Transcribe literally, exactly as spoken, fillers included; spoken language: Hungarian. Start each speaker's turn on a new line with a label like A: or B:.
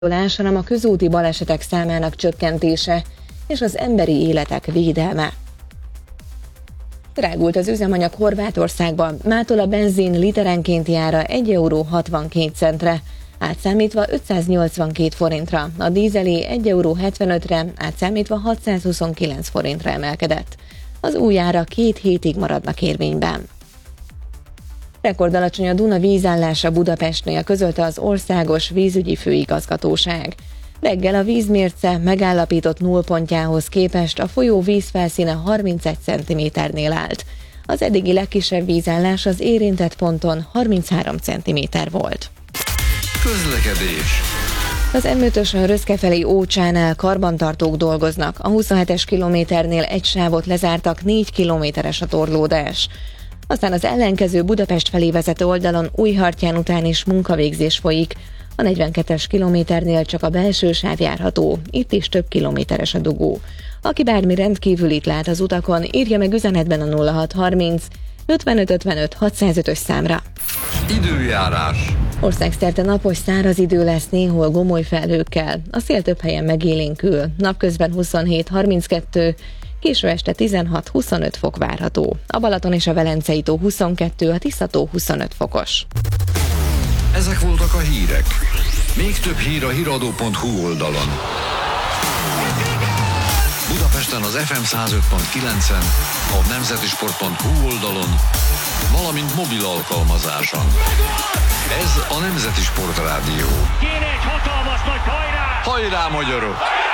A: hanem a közúti balesetek számának csökkentése és az emberi életek védelme. Drágult az üzemanyag Horvátországban, mától a benzin literenkénti ára egy euró hatvankét centre, átszámítva ötszáznyolcvankét forintra, a dízelé egy euró hetvenötre, átszámítva hatszázhuszonkilenc forintra emelkedett. Az új ára két hétig maradnak érvényben. Rekordalacsony a Duna vízállása Budapestnél, közölte az Országos Vízügyi Főigazgatóság. Reggel a vízmérce megállapított nullpontjához képest a folyó vízfelszíne harmincegy centiméternél állt. Az eddigi legkisebb vízállás az érintett ponton harminchárom centiméter volt.
B: Közlekedés.
A: Az em ötösön Röszkefelé Ócsánál karbantartók dolgoznak. A huszonhetes kilométernél egy sávot lezártak, négy kilométeres a torlódás. Aztán az ellenkező Budapest felé vezető oldalon Újhartyán után is munkavégzés folyik. A negyvenkettes kilométernél csak a belső sáv járható, itt is több kilométeres a dugó. Aki bármi rendkívülit lát az utakon, írja meg üzenetben a nulla hatszázharminc ötvenöt ötvenöt hatszázötös számra.
B: Időjárás.
A: Országszerte napos száraz idő lesz, néhol gomoly felhőkkel. A szél több helyen megélénkül. Napközben huszonhét harminckettő, késő este tizenhat huszonöt fok várható. A Balaton és a Velencei tó huszonkettő, a Tisza-tó huszonöt fokos.
B: Ezek voltak a hírek. Még több hír a híradó pont hu oldalon. Budapesten az ef em száz öt pont kilencen, a nemzetisport pont hu oldalon, valamint mobil alkalmazáson. Ez a Nemzeti Sport Rádió.
C: Kéne egy hatalmas nagy hajrá!
B: Hajrá, magyarok!